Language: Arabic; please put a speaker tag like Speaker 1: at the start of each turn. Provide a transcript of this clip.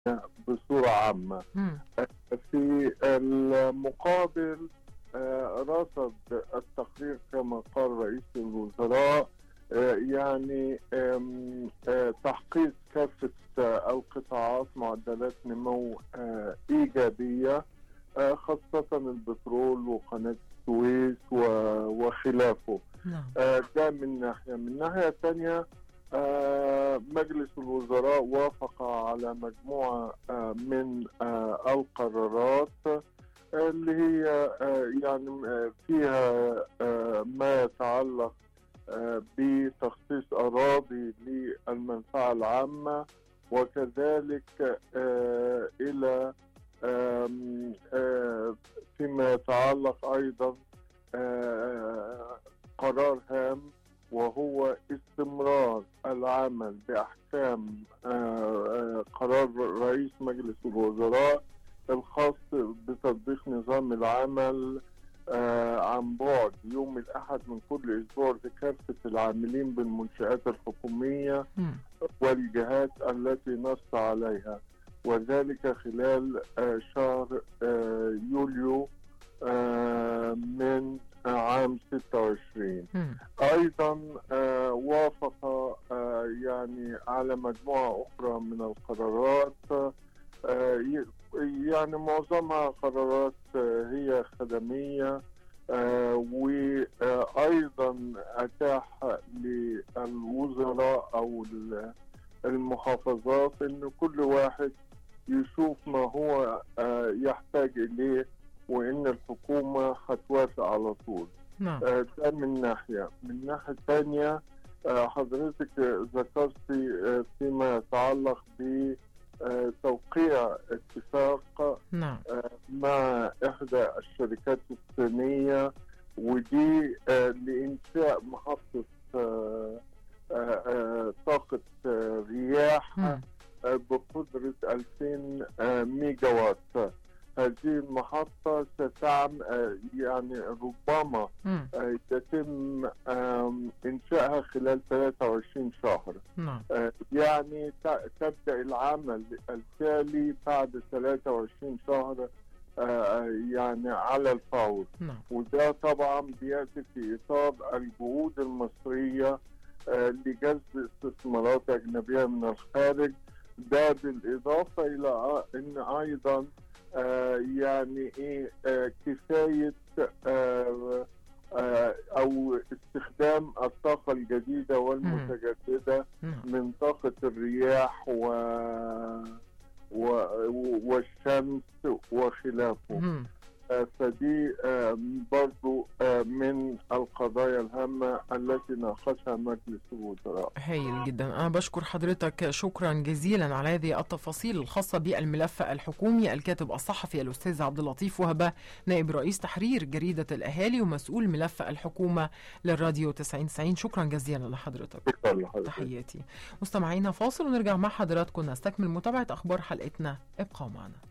Speaker 1: بصورة عامة.
Speaker 2: مم.
Speaker 1: في المقابل رصد التقرير كما قال رئيس الوزراء يعني تحقيق كافة القطاعات معدلات نمو إيجابية، خاصة البترول وقناة السويس وخلافه.
Speaker 2: نعم.
Speaker 1: ده من ناحية. من ناحية ثانية مجلس الوزراء وافق على مجموعة من القرارات اللي هي يعني فيها ما يتعلق بتخصيص أراضي للمنفعة العامة، وكذلك إلى فيما يتعلق أيضا قرار هام، وهو استمرار العمل بأحكام قرار رئيس مجلس الوزراء الخاص بتطبيق نظام العمل عن بعد يوم الأحد من كل أسبوع لكافة العاملين بالمنشآت الحكومية والجهات التي نص عليها، وذلك خلال شهر يوليو من عام 26. أيضا وافق يعني على مجموعة أخرى من القرارات، يعني معظمها قرارات هي خدمية، وأيضا أتاح للوزراء أو المحافظات أن كل واحد يشوف ما هو يحتاج إليه، وإن الحكومة هتوافق على طول. ده من ناحية. من ناحية تانية حضرتك ذكرتي فيما يتعلق بتوقيع اتفاق مع إحدى الشركات الصينية، ودي لإنشاء محطة طاقة رياح بقدرة 2000 ميجا وات. هذه المحطة ستعمل يعني ربما يتم إنشائها خلال 23 شهر. يعني تبدأ العمل التالي بعد 23 شهر يعني على الفور. وده طبعا بيأتي في إطار الجهود المصرية لجذب استثمارات أجنبية من الخارج. ده بالإضافة إلى أن أيضا يعني كفاية أو استخدام الطاقة الجديدة والمتجددة من طاقة الرياح والشمس وخلافه. فدي برضو من القضايا الهامة التي ناقشها مجلس الوزراء.
Speaker 2: هايل جدا. أنا بشكر حضرتك شكرا جزيلا على هذه التفاصيل الخاصة بالملف الحكومي. الكاتب الصحفي الأستاذ عبد اللطيف وهبة، نائب رئيس تحرير جريدة الأهالي ومسؤول ملف الحكومة للراديو 9090. شكرا جزيلا لحضرتك. تحياتي. مستمعينا فاصل ونرجع مع حضراتكم نستكمل متابعة أخبار حلقتنا. ابقوا معنا.